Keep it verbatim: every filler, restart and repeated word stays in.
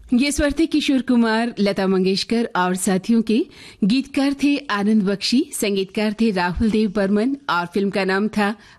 ये स्वर थे किशोर कुमार, लता मंगेशकर और साथियों के। गीतकार थे आनंद बख्शी, संगीतकार थे राहुल देव बर्मन और फिल्म का नाम था